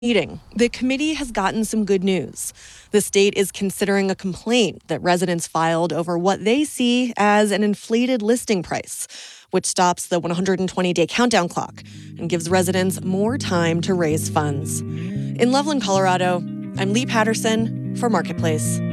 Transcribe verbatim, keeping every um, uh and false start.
Meeting, the committee has gotten some good news. The state is considering a complaint that residents filed over what they see as an inflated listing price, which stops the one hundred twenty day countdown clock and gives residents more time to raise funds. In Loveland, Colorado, I'm Lee Patterson for Marketplace.